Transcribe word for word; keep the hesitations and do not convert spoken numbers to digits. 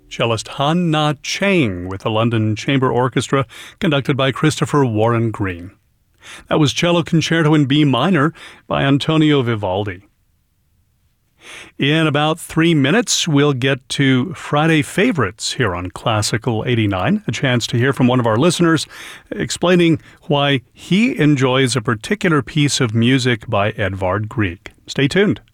cellist Han Na Chang with the London Chamber Orchestra, conducted by Christopher Warren Green. That was Cello Concerto in B minor by Antonio Vivaldi. In about three minutes, we'll get to Friday Favorites here on Classical eighty-nine, a chance to hear from one of our listeners explaining why he enjoys a particular piece of music by Edvard Grieg. Stay tuned.